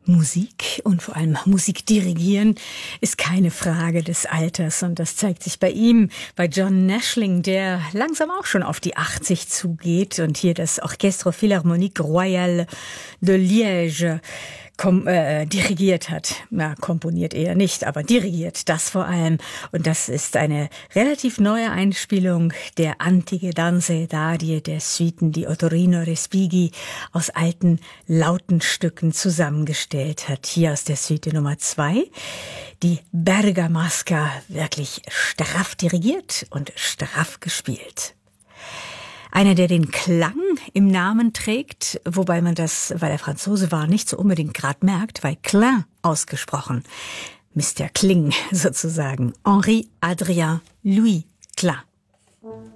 Musik und vor allem Musik dirigieren ist keine Frage des Alters und das zeigt sich bei ihm, bei John Nashling, der langsam auch schon auf die 80 zugeht und hier das Orchestre Philharmonique Royale de Liège dirigiert hat. Na, komponiert eher nicht, aber dirigiert das vor allem. Und das ist eine relativ neue Einspielung der Antiche Danze d'Arie der Suiten, die Ottorino Respighi aus alten, lauten Stücken zusammengestellt hat. Hier aus der Suite Nummer 2, die Bergamasca, wirklich straff dirigiert und straff gespielt. Einer, der den Klang im Namen trägt, wobei man das, weil er Franzose war, nicht so unbedingt gerade merkt, weil Klein ausgesprochen. Mr. Kling sozusagen. Henri Adrien Louis Klein.